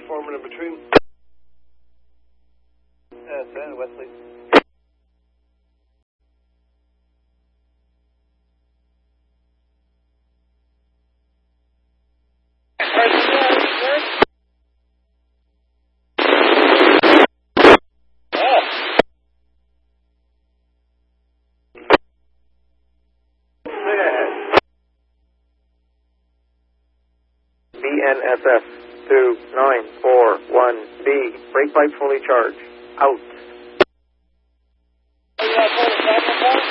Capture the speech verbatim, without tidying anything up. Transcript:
Foreman in between. Uh, San Wesley. B N S F two nine four one B. Brake pipe fully charged. Out.